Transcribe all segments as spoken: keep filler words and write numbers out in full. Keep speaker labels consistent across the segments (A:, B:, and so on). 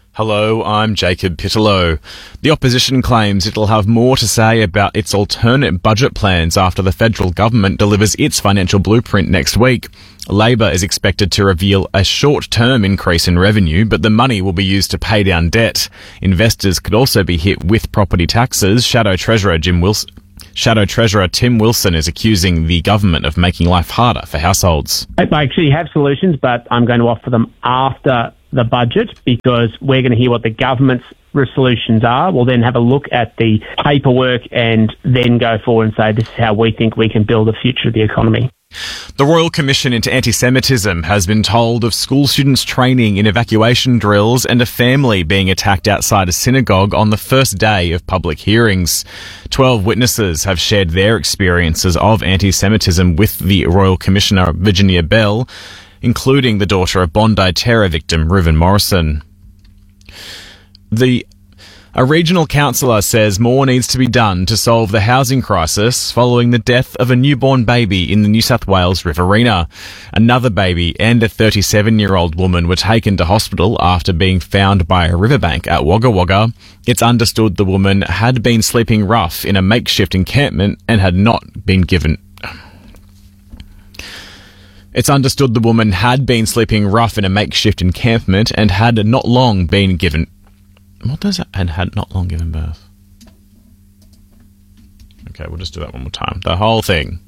A: Hello, I'm Jacob Pitalow. The opposition claims it'll have more to say about its alternate budget plans after the federal government delivers its financial blueprint next week. Labor is expected to reveal a short-term increase in revenue, but the money will be used to pay down debt. Investors could also be hit with property taxes. Shadow Treasurer Jim Wilson... Shadow Treasurer Tim Wilson is accusing the government of making life harder for households.
B: I actually have solutions, but I'm going to offer them after the budget because we're going to hear what the government's solutions are. We'll then have a look at the paperwork and then go forward and say this is how we think we can build the future of the economy.
A: The Royal Commission into Anti-Semitism has been told of school students training in evacuation drills and a family being attacked outside a synagogue on the first day of public hearings. Twelve witnesses have shared their experiences of anti-Semitism with the Royal Commissioner Virginia Bell, including the daughter of Bondi terror victim Reuven Morrison. The A regional councillor says more needs to be done to solve the housing crisis following the death of a newborn baby in the New South Wales Riverina. Another baby and a thirty-seven-year-old woman were taken to hospital after being found by a riverbank at Wagga Wagga. It's understood the woman had been sleeping rough in a makeshift encampment and had not been given... It's understood the woman had been sleeping rough in a makeshift encampment and had not long been given... What does that? And had not long given birth. Okay, we'll just do that one more time. The whole thing.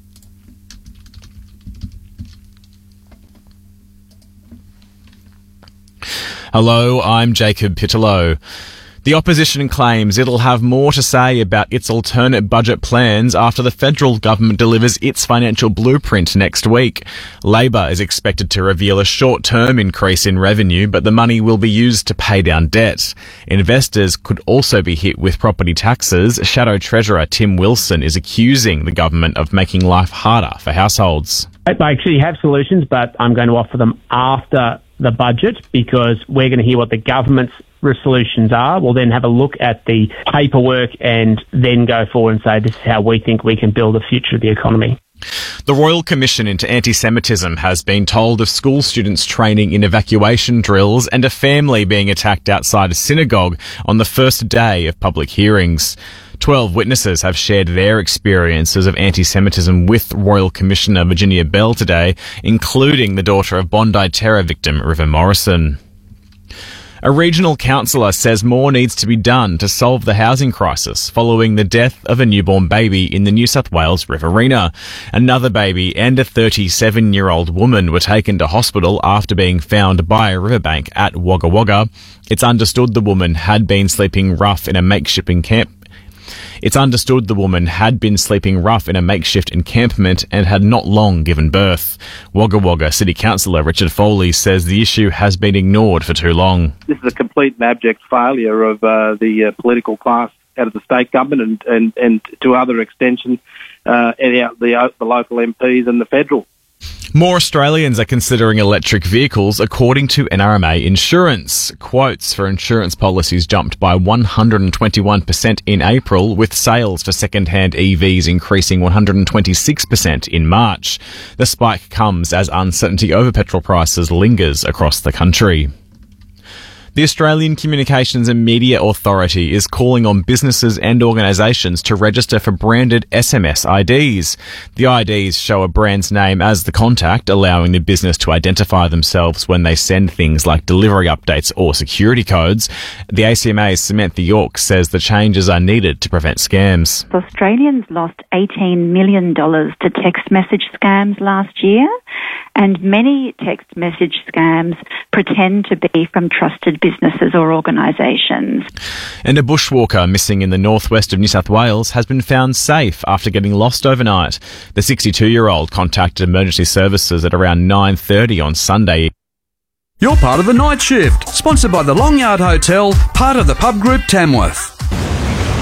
A: Hello, I'm Jacob Pitalow. The opposition claims it'll have more to say about its alternate budget plans after the federal government delivers its financial blueprint next week. Labor is expected to reveal a short-term increase in revenue, but the money will be used to pay down debt. Investors could also be hit with property taxes. Shadow Treasurer Tim Wilson is accusing the government of making life harder for households.
B: I actually have solutions, but I'm going to offer them after the budget because we're going to hear what the government's solutions are. We'll then have a look at the paperwork and then go forward and say this is how we think we can build the future of the economy.
A: The Royal Commission into Anti-Semitism has been told of school students training in evacuation drills and a family being attacked outside a synagogue on the first day of public hearings. Twelve witnesses have shared their experiences of anti-Semitism with Royal Commissioner Virginia Bell today, including the daughter of Bondi terror victim Reuven Morrison. A regional councillor says more needs to be done to solve the housing crisis following the death of a newborn baby in the New South Wales Riverina. Another baby and a thirty-seven-year-old woman were taken to hospital after being found by a riverbank at Wagga Wagga. It's understood the woman had been sleeping rough in a makeshift camp. It's understood the woman had been sleeping rough in a makeshift encampment and had not long given birth. Wagga Wagga City Councillor Richard Foley says the issue has been ignored for too long.
C: This is a complete and abject failure of uh, the uh, political class out of the state government and, and, and to other extension, uh, out the, the local M Ps and the federal.
A: More Australians are considering electric vehicles, according to N R M A Insurance. Quotes for insurance policies jumped by one hundred twenty-one percent in April, with sales for second-hand E Vs increasing one hundred twenty-six percent in March. The spike comes as uncertainty over petrol prices lingers across the country. The Australian Communications and Media Authority is calling on businesses and organisations to register for branded S M S I Ds. The I Ds show a brand's name as the contact, allowing the business to identify themselves when they send things like delivery updates or security codes. The A C M A's Samantha York says the changes are needed to prevent scams.
D: Australians lost eighteen million dollars to text message scams last year, and many text message scams pretend to be from trusted businesses or organisations.
A: And a bushwalker missing in the northwest of New South Wales has been found safe after getting lost overnight. The sixty-two-year-old contacted emergency services at around nine thirty on Sunday.
E: You're part of The Night Shift, sponsored by the Long Yard Hotel, part of the Pub Group Tamworth.